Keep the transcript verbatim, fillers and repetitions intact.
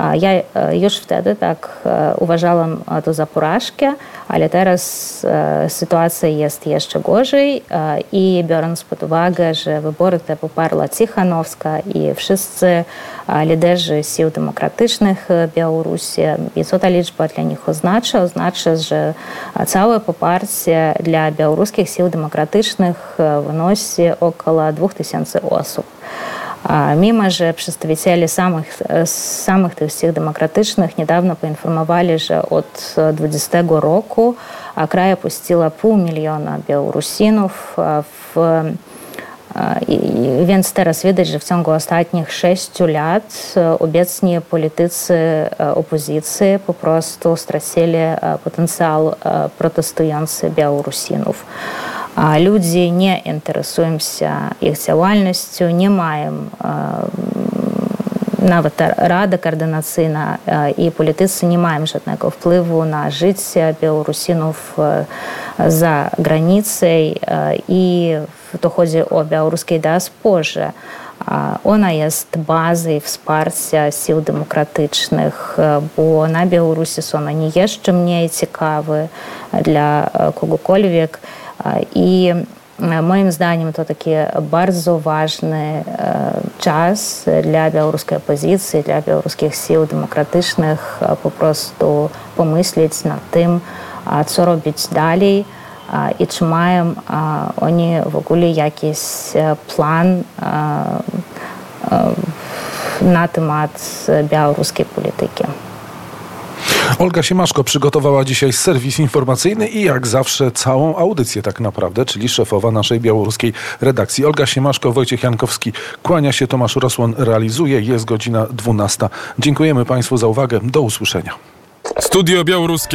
Ja już wtedy tak uważałam to za porażkę, ale teraz sytuacja jest jeszcze gorzej i biorąc pod uwagę, że wybory te poparła Cichanowska i wszyscy liderzy sił demokratycznych Białorusi, i co ta liczba dla nich oznacza? Oznacza, że całe poparcie dla białoruskich sił demokratycznych wynosi około dwóch tysięcy osób. Mimo że przedstawiciele samych, samych tych sił demokratycznych niedawno poinformowali, że od dwudziestego roku kraj opuściło pół miliona Białorusinów, w, więc teraz widać, że w ciągu ostatnich sześciu lat obecni politycy opozycji po prostu stracili potencjał protestujących Białorusinów. Ludzie nie interesują się ich działalnością, nie mają nawet Rada Koordynacyjna i politycy nie mają żadnego wpływu na życie Białorusinów za granicą i to chodzi o białoruskiej diasporze. Ona jest bazą wsparcia sił demokratycznych, bo na Białorusi są oni jeszcze mniej ciekawe dla kogokolwiek. I moim zdaniem to taki bardzo ważny czas dla białoruskiej opozycji, dla białoruskich sił demokratycznych po prostu pomyśleć nad tym, co robić dalej i czy mają oni w ogóle jakiś plan na temat białoruskiej polityki. Olga Siemaszko przygotowała dzisiaj serwis informacyjny i jak zawsze całą audycję tak naprawdę, czyli szefowa naszej białoruskiej redakcji. Olga Siemaszko, Wojciech Jankowski, kłania się, Tomasz Rosłon realizuje. Jest godzina dwunasta. Dziękujemy Państwu za uwagę. Do usłyszenia. Studio Białoruskie.